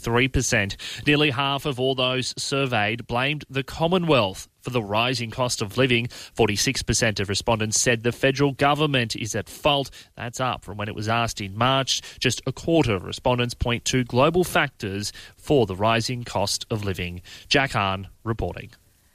S7: 23%. Nearly half of all those surveyed blamed the Commonwealth for the rising cost of living. 46% of respondents said the federal government is at fault. That's up from when it was asked in March. Just a quarter of respondents point to global factors for the rising cost of living. Jack Hahn reporting.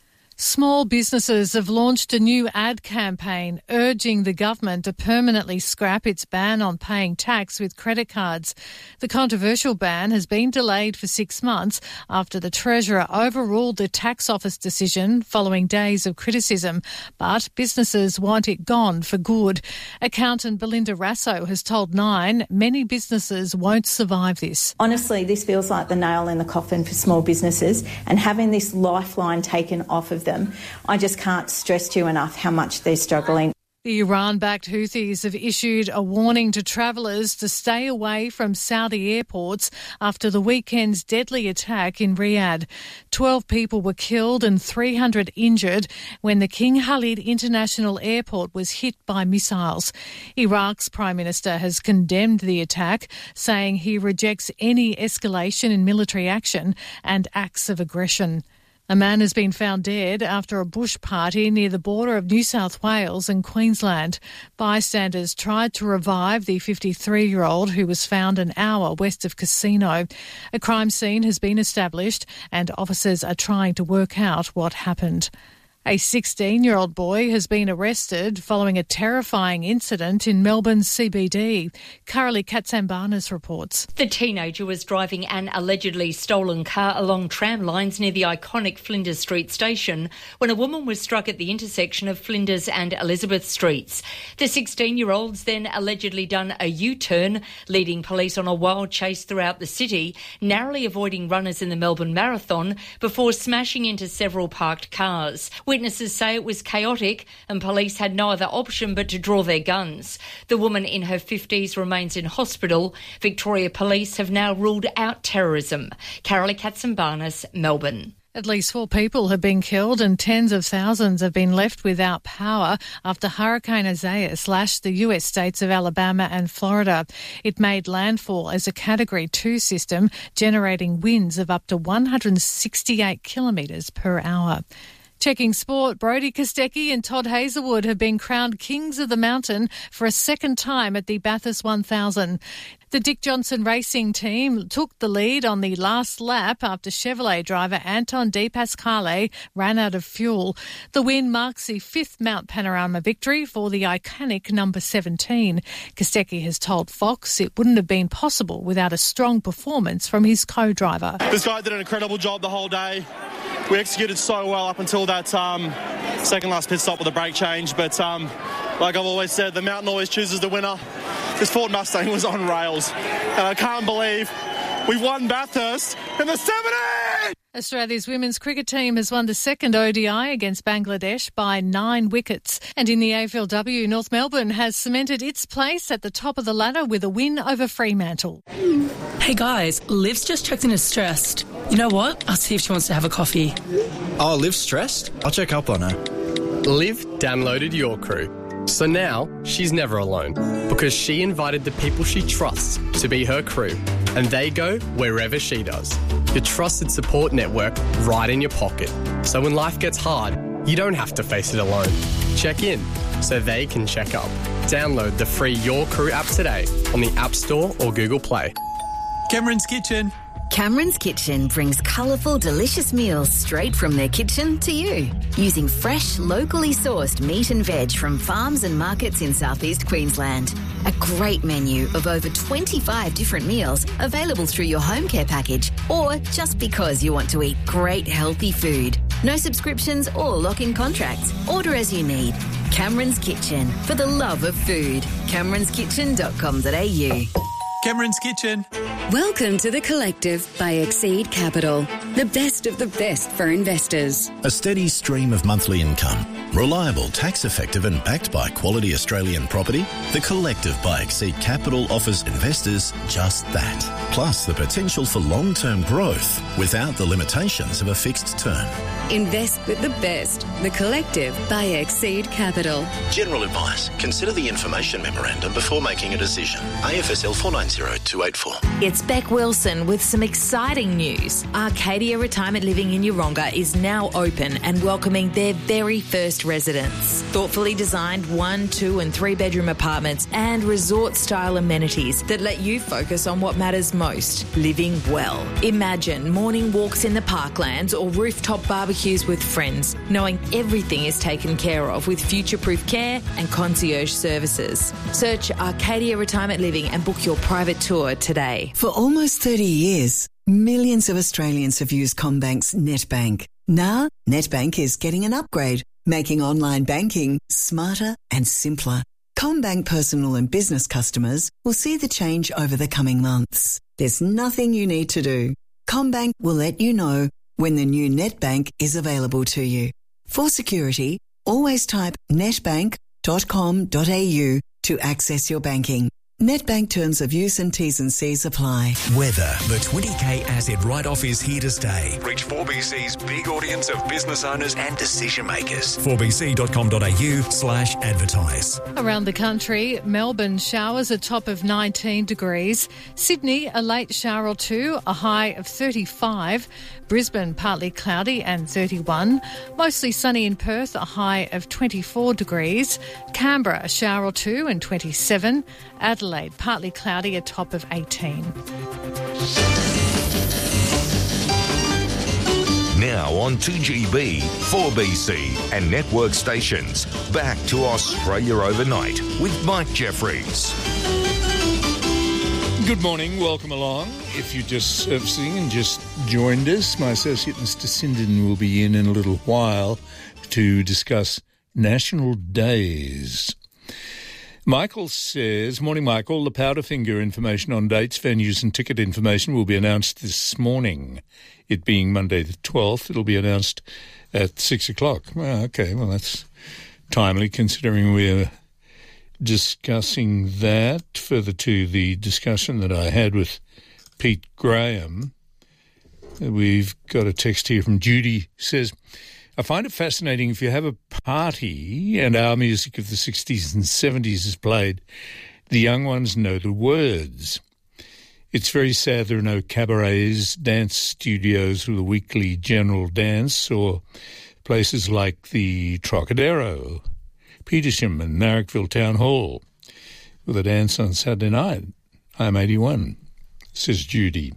S6: Small businesses have launched a new ad campaign urging the government to permanently scrap its ban on paying tax with credit cards. The controversial ban has been delayed for 6 months after the Treasurer overruled the Tax Office decision following days of criticism, but businesses want it gone for good. Accountant Belinda Rasso has told Nine many businesses won't survive this.
S8: Honestly, this feels like the nail in the coffin for small businesses, and having this lifeline taken off of them, I just can't stress to you enough how much they're struggling.
S6: The Iran-backed Houthis have issued a warning to travellers to stay away from Saudi airports after the weekend's deadly attack in Riyadh. 12 people were killed and 300 injured when the King Khalid International Airport was hit by missiles. Iraq's Prime Minister has condemned the attack, saying he rejects any escalation in military action and acts of aggression. A man has been found dead after a bush party near the border of New South Wales and Queensland. Bystanders tried to revive the 53-year-old who was found an hour west of Casino. A crime scene has been established and officers are trying to work out what happened. A 16-year-old boy has been arrested following a terrifying incident in Melbourne's CBD. Carolee Katsambanis reports.
S11: The teenager was driving an allegedly stolen car along tram lines near the iconic Flinders Street station when a woman was struck at the intersection of Flinders and Elizabeth Streets. The 16-year-old's then allegedly done a U-turn, leading police on a wild chase throughout the city, narrowly avoiding runners in the Melbourne Marathon before smashing into several parked cars. Witnesses say it was chaotic and police had no other option but to draw their guns. The woman in her 50s remains in hospital. Victoria Police have now ruled out terrorism. Carolee Katsambanis, Melbourne.
S6: At least 4 people have been killed and tens of thousands have been left without power after Hurricane Isaias lashed the US states of Alabama and Florida. It made landfall as a Category 2 system, generating winds of up to 168 kilometres per hour. Checking sport, Brodie Kostecki and Todd Hazelwood have been crowned Kings of the Mountain for a second time at the Bathurst 1000. The Dick Johnson Racing team took the lead on the last lap after Chevrolet driver Anton De Pasquale ran out of fuel. The win marks the fifth Mount Panorama victory for the iconic number 17. Kostecki has told Fox it wouldn't have been possible without a strong performance from his co-driver.
S10: This guy did an incredible job the whole day. We executed so well up until that second last pit stop with a brake change. But like I've always said, the mountain always chooses the winner. This Ford Mustang was on rails. And I can't believe we won Bathurst in the 70s!
S6: Australia's women's cricket team has won the second ODI against Bangladesh by 9 wickets. And in the AFLW, North Melbourne has cemented its place at the top of the ladder with a win over Fremantle.
S12: Hey guys, Liv's just checked in as stressed. You know what? I'll see if she wants to have a coffee.
S13: Oh, Liv's stressed? I'll check up on her.
S14: Liv downloaded Your Crew. So now she's never alone because she invited the people she trusts to be her crew and they go wherever she does. Your trusted support network right in your pocket. So when life gets hard, you don't have to face it alone. Check in so they can check up. Download the free Your Crew app today on the App Store or Google Play.
S16: Cameron's Kitchen.
S17: Cameron's Kitchen brings colourful, delicious meals straight from their kitchen to you. Using fresh, locally sourced meat and veg from farms and markets in southeast Queensland. A great menu of over 25 different meals available through your home care package or just because you want to eat great, healthy food. No subscriptions or lock-in contracts. Order as you need. Cameron's Kitchen, for the love of food. CameronsKitchen.com.au.
S16: Cameron's Kitchen.
S18: Welcome to The Collective by Exceed Capital, the best of the best for investors.
S21: A steady stream of monthly income, reliable, tax-effective and backed by quality Australian property, The Collective by Exceed Capital offers investors just that. Plus the potential for long-term growth without the limitations of a fixed term.
S18: Invest with the best. The Collective by Exceed Capital.
S21: General advice. Consider the information memorandum before making a decision. AFSL 490284.
S29: It's Beck Wilson with some exciting news. Arcadia Retirement Living in Yeronga is now open and welcoming their very first residents. Thoughtfully designed 1, 2 and 3 bedroom apartments and resort-style amenities that let you focus on what matters most, living well. Imagine morning walks in the parklands or rooftop barbecues with friends, knowing everything is taken care of with future-proof care and concierge services. Search Arcadia Retirement Living and book your private tour today.
S30: For almost 30 years, millions of Australians have used CommBank's NetBank. Now, NetBank is getting an upgrade, making online banking smarter and simpler. CommBank personal and business customers will see the change over the coming months. There's nothing you need to do. CommBank will let you know when the new NetBank is available to you. For security, always type netbank.com.au to access your banking. NetBank terms of use and T's and C's apply.
S31: Weather. The 20K asset write-off is here to stay.
S5: Reach 4BC's big audience of business owners and decision makers.
S31: 4bc.com.au/advertise.
S6: Around the country, Melbourne showers a top of 19 degrees. Sydney, a late shower or two, a high of 35. Brisbane, partly cloudy and 31. Mostly sunny in Perth, a high of 24 degrees. Canberra, a shower or two and 27. Adelaide, partly cloudy, a top of 18.
S32: Now on 2GB, 4BC and network stations. Back to Australia Overnight with Mike Jeffries.
S2: Good morning, welcome along. If you're just surfacing and just joined us, my associate Mr. Sinden will be in a little while to discuss National Days. Michael says, morning Michael, the Powderfinger information on dates, venues and ticket information will be announced this morning. It being Monday the 12th, it'll be announced at 6 o'clock. Well, okay, well that's timely considering we're discussing that. Further to the discussion that I had with Pete Graham, we've got a text here from Judy. Says, I find it fascinating if you have a party and our music of the 60s and 70s is played, the young ones know the words. It's very sad there are no cabarets, dance studios with a weekly general dance or places like the Trocadero, Petersham and Marrickville Town Hall with a dance on Saturday night. I'm 81, says Judy.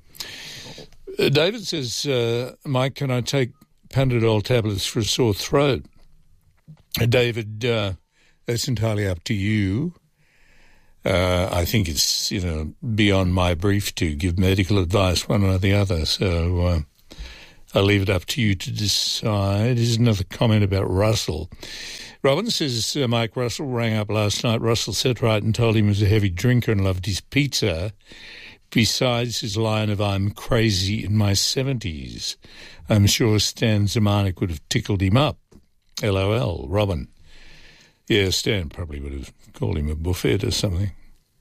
S2: David says, Mike, can I take Panadol tablets for a sore throat? David, that's entirely up to you. I think it's, beyond my brief to give medical advice one or the other, so I'll leave it up to you to decide. Here's another comment about Russell. Robin says, Mike, Russell rang up last night. Russell sat right and told him he was a heavy drinker and loved his pizza. Besides his line of, I'm crazy in my 70s. I'm sure Stan Zemanek would have tickled him up. LOL, Robin. Yeah, Stan probably would have called him a buffet or something.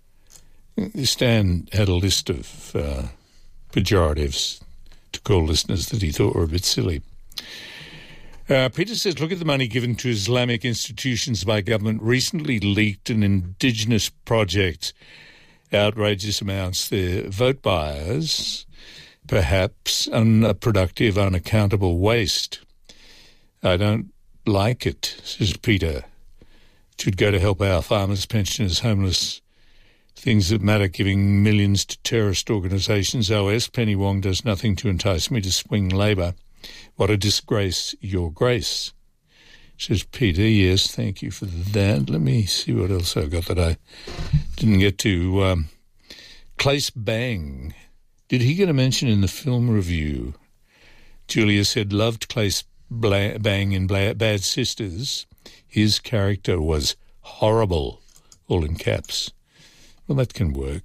S2: Stan had a list of pejoratives to call listeners that he thought were a bit silly. Peter says, look at the money given to Islamic institutions by government. Recently leaked an Indigenous project. Outrageous amounts there. Vote buyers, perhaps unproductive, unaccountable waste. I don't like it, says Peter. It should go to help our farmers, pensioners, homeless, things that matter, giving millions to terrorist organisations. OS, Penny Wong does nothing to entice me to swing Labor. What a disgrace, Your Grace, says Peter. Yes, thank you for that. Let me see what else I got that I didn't get to. Clace Bang. Did he get a mention in the film review? Julia said, loved Clace Bang in Bad Sisters. His character was horrible, all in caps. Well, that can work.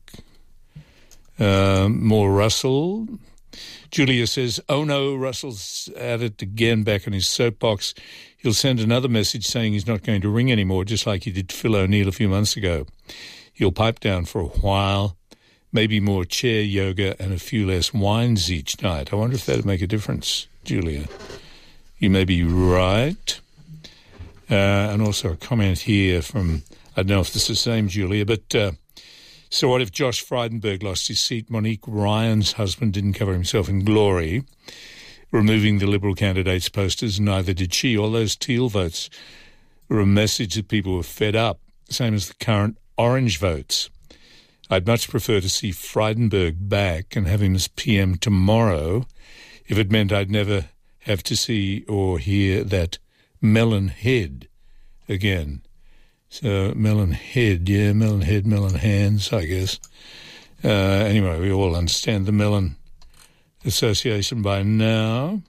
S2: More Russell. Julia says, oh no, Russell's at it again, back on his soapbox. He'll send another message saying he's not going to ring anymore, just like he did to Phil O'Neill a few months ago. He'll pipe down for a while, maybe more chair yoga and a few less wines each night. I wonder if that would make a difference, Julia. You may be right. And also a comment here from, I don't know if this is the same, Julia, but so what if Josh Frydenberg lost his seat? Monique Ryan's husband didn't cover himself in glory, removing the Liberal candidates' posters, neither did she. All those Teal votes were a message that people were fed up, same as the current Orange votes. I'd much prefer to see Frydenberg back and have him as PM tomorrow if it meant I'd never have to see or hear that melon head again. So melon head, yeah, melon head, melon hands, I guess. Anyway, we all understand the melon association by now.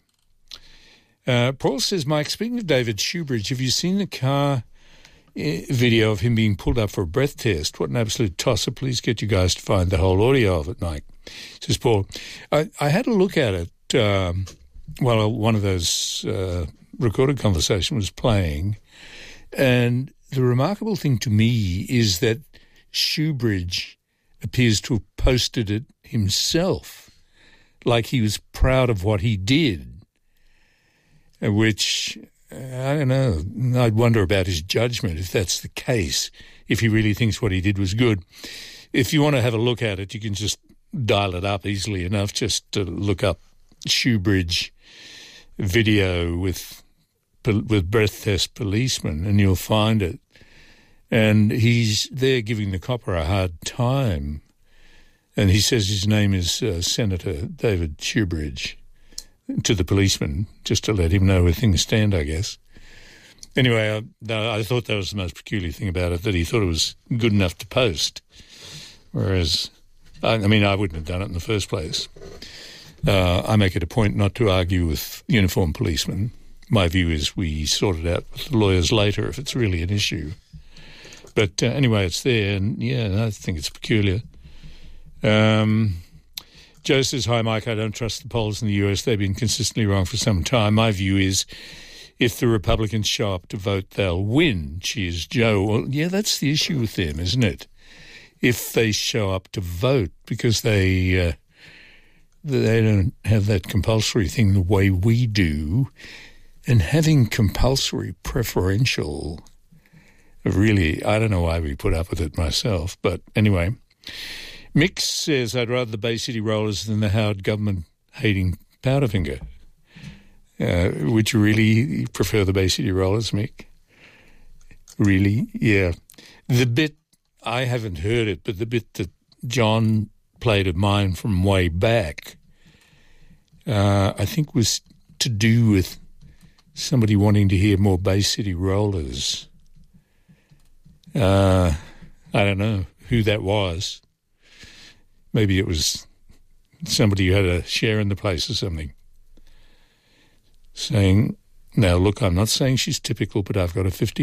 S2: Paul says, Mike, speaking of David Shoebridge, have you seen the car video of him being pulled up for a breath test? What an absolute tosser. Please get you guys to find the whole audio of it, Mike. Says Paul. I had a look at it while one of those recorded conversations was playing, and the remarkable thing to me is that Shoebridge appears to have posted it himself, like he was proud of what he did, which, I don't know, I'd wonder about his judgment if that's the case, if he really thinks what he did was good. If you want to have a look at it, you can just dial it up easily enough, just to look up Shoebridge video with breath test policemen, and you'll find it. And he's there giving the copper a hard time. And he says his name is Senator David Shoebridge to the policeman, just to let him know where things stand, I guess. Anyway, I thought that was the most peculiar thing about it, that he thought it was good enough to post. Whereas, I wouldn't have done it in the first place. I make it a point not to argue with uniformed policemen. My view is we sort it out with the lawyers later if it's really an issue. But anyway, it's there, and yeah, I think it's peculiar. Joe says, hi, Mike, I don't trust the polls in the US. They've been consistently wrong for some time. My view is if the Republicans show up to vote, they'll win. Cheers, Joe. Well, yeah, that's the issue with them, isn't it? If they show up to vote, because they don't have that compulsory thing the way we do. And having compulsory preferential, really, I don't know why we put up with it myself. But anyway, Mick says, I'd rather the Bay City Rollers than the Howard government hating Powderfinger. Would you really prefer the Bay City Rollers, Mick? Really? Yeah. The bit, I haven't heard it, but the bit that John played of mine from way back, I think was to do with somebody wanting to hear more Bay City Rollers. I don't know who that was. Maybe it was somebody who had a share in the place or something. Saying, now look, I'm not saying she's typical, but I've got a 50